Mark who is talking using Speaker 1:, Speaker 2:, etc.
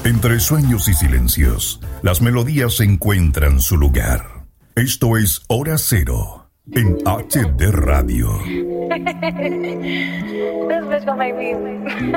Speaker 1: Entre sueños y silencios, las melodías encuentran su lugar. Esto es Hora Cero en HD Radio.
Speaker 2: This bitch gon' make me